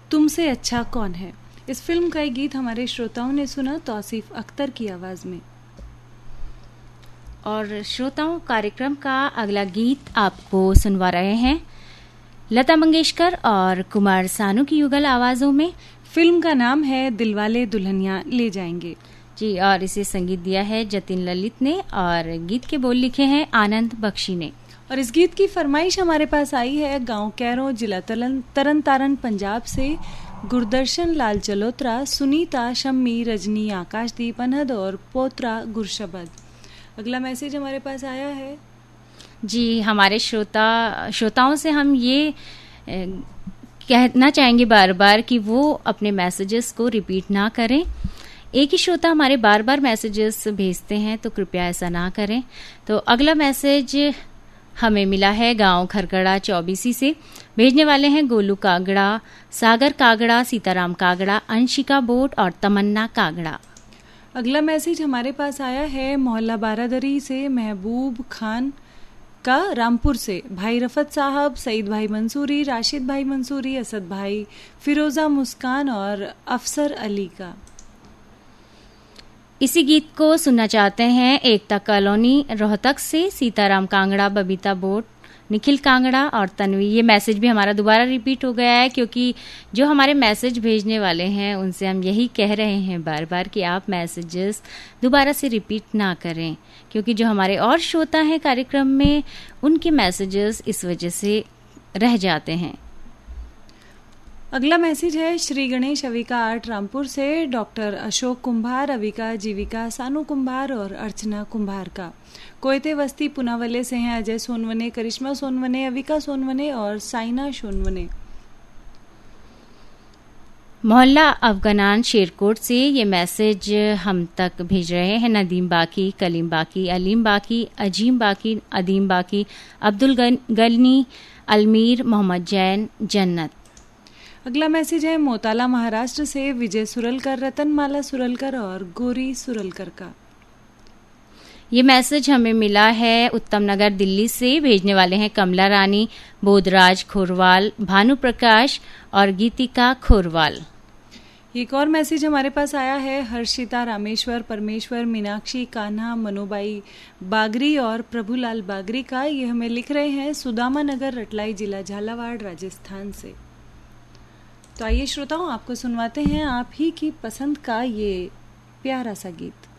तुमसे अच्छा कौन है। इस फिल्म का एक गीत हमारे श्रोताओं ने सुना तौसीफ अख्तर की आवाज में। और श्रोताओं, कार्यक्रम का अगला गीत आपको सुनवा रहे हैं लता मंगेशकर और कुमार सानू की युगल आवाजों में। फिल्म का नाम है दिलवाले दुल्हनिया ले जाएंगे जी, और इसे संगीत दिया है जतिन ललित ने और गीत के बोल लिखे हैं आनंद बख्शी ने। और इस गीत की फरमाइश हमारे पास आई है गांव कैरों, जिला तरन तारन, पंजाब से गुरदर्शन लाल जलोत्रा, सुनीता, शम्मी, रजनी, आकाशदीप, अनहद और पोत्रा गुरशबद। अगला मैसेज हमारे पास आया है जी, हमारे श्रोताओं से हम ये कहना चाहेंगे बार बार कि वो अपने मैसेजेस को रिपीट ना करें। एक ही श्रोता हमारे बार बार मैसेजेस भेजते हैं, तो कृपया ऐसा ना करें। तो अगला मैसेज हमें मिला है गांव खरकड़ा चौबीसी से। भेजने वाले हैं गोलू कागड़ा, सागर कागड़ा, सीताराम कागड़ा, अंशिका बोट और तमन्ना कागड़ा। अगला मैसेज हमारे पास आया है मोहल्ला बारादरी से महबूब खान का, रामपुर से भाई रफत साहब, सईद भाई मंसूरी, राशिद भाई मंसूरी, असद भाई, फिरोजा मुस्कान और अफसर अली का। इसी गीत को सुनना चाहते हैं एकता कॉलोनी रोहतक से सीताराम कांगड़ा, बबीता बोट, निखिल कांगड़ा और तन्वी। ये मैसेज भी हमारा दोबारा रिपीट हो गया है, क्योंकि जो हमारे मैसेज भेजने वाले हैं उनसे हम यही कह रहे हैं बार बार कि आप मैसेजेस दोबारा से रिपीट ना करें, क्योंकि जो हमारे और श्रोता हैं कार्यक्रम में उनके मैसेजेस इस वजह से रह जाते हैं। अगला मैसेज है श्री गणेश अविका आर्ट रामपुर से डॉक्टर अशोक कुंभार, अविका, जीविका, सानू कुंभार और अर्चना कुंभार का। कोयते वस्ती पुनावले से हैं अजय सोनवने, करिश्मा सोनवने, अविका सोनवने और साइना सोनवने। मोहल्ला अफगानान शेरकोट से ये मैसेज हम तक भेज रहे हैं नदीम बाकी, कलीम बाकी, अलीम बाकी, अजीम बाकी, अदीम बाकी, अब्दुल गनी, अलमीर, मोहम्मद जैन, जन्नत। अगला मैसेज है मोताला महाराष्ट्र से विजय सुरलकर, रतनमाला सुरलकर और गोरी सुरलकर का। ये मैसेज हमें मिला है उत्तम नगर दिल्ली से। भेजने वाले हैं कमला रानी, बोधराज खोरवाल, भानु प्रकाश और गीतिका खोरवाल। एक और मैसेज हमारे पास आया है हर्षिता रामेश्वर, परमेश्वर, मीनाक्षी, कान्हा, मनुबाई बागरी और प्रभुलाल बागरी का। ये हमें लिख रहे हैं सुदामा नगर, रटलाई, जिला झालावाड़, राजस्थान से। तो आइए श्रोताओं, आपको सुनवाते हैं आप ही की पसंद का ये प्यारा सा गीत।